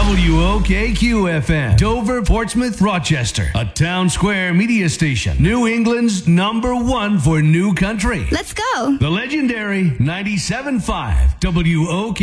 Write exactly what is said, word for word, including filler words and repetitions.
W O K Q F M, Dover, Portsmouth, Rochester, a Town Square media station. New England's number one for new country. Let's go. The legendary ninety-seven point five W O K.